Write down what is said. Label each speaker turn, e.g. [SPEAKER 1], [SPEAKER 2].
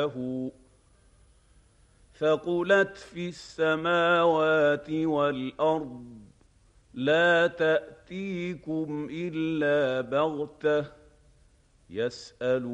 [SPEAKER 1] ثقلت في السماوات والارض لا تاتيكم الا بغته يسالون